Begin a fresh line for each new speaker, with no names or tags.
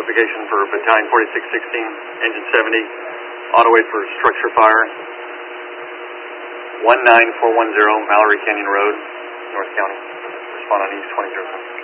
notification for Battalion 4616, Engine 70, auto wait for structure fire. 19410 Mallory Canyon Road, North County. Respond on East 2007.